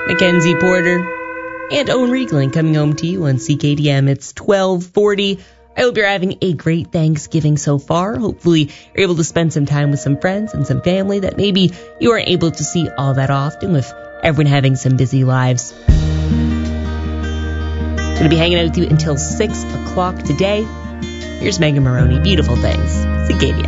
Mackenzie Porter, and Owen Riegling coming home to you on CKDM. It's 12:40. I hope you're having a great Thanksgiving so far. Hopefully you're able to spend some time with some friends and some family that maybe you aren't able to see all that often with everyone having some busy lives. Going to be hanging out with you until 6 o'clock today. Here's Megan Maroney. Beautiful Things. CKDM.